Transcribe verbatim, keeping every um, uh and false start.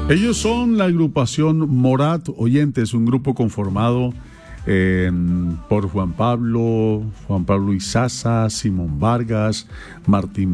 Ellos son la agrupación Morat Oyentes, un grupo conformado eh, por Juan Pablo, Juan Pablo Izaza, Simón Vargas, Martín